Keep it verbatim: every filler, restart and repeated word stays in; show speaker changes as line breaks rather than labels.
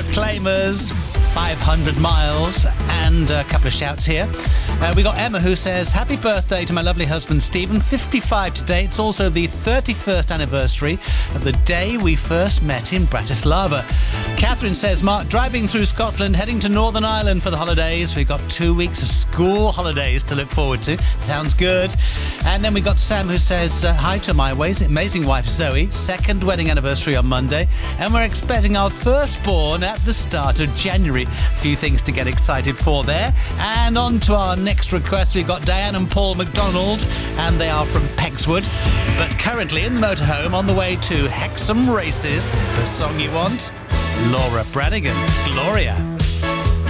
Proclaimers, five hundred miles, and a couple of shouts here. Uh, we got Emma who says, happy birthday to my lovely husband Stephen, fifty-five today. It's also the thirty-first anniversary of the day we first met in Bratislava. Catherine says, Mark, driving through Scotland, heading to Northern Ireland for the holidays. We've got two weeks of school holidays to look forward to. Sounds good. And then we got Sam who says, uh, hi to my amazing wife Zoe, second wedding anniversary on Monday, and we're expecting our firstborn at the start of January. A few things to get excited for there. And on to our next request, we've got Diane and Paul McDonald, and they are from Pegswood, but currently in the motorhome on the way to Hexham Races. The song you want? Laura Branigan, Gloria.